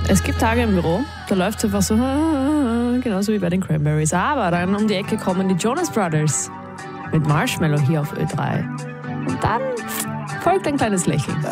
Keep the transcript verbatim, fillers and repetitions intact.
Es gibt Tage im Büro, da läuft es einfach so, genauso wie bei den Cranberries. Aber dann um die Ecke kommen die Jonas Brothers mit Marshmallow hier auf Ö drei. Und dann folgt ein kleines Lächeln.